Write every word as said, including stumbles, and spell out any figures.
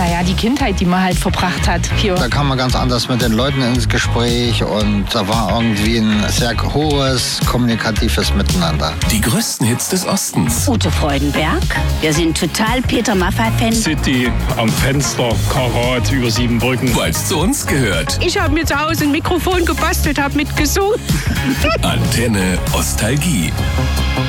naja, die Kindheit, die man halt verbracht hat hier. Da kam man ganz anders mit den Leuten ins Gespräch und da war irgendwie ein sehr hohes kommunikatives Miteinander. Die größten Hits des Ostens. Ute Freudenberg. Wir sind total Peter Maffay-Fans. City am Fenster, Karat über sieben Brücken. Weil es zu uns gehört. Ich habe mir zu Hause ein Mikrofon gebastelt, habe mitgesungen. Antenne Ostalgie.